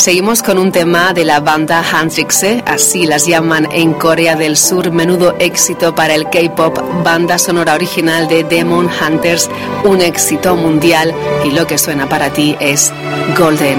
seguimos con un tema de la banda Handrikse, así las llaman en Corea del Sur, menudo éxito para el K-pop, banda sonora original de Demon Hunters, un éxito mundial, y lo que suena para ti es Golden.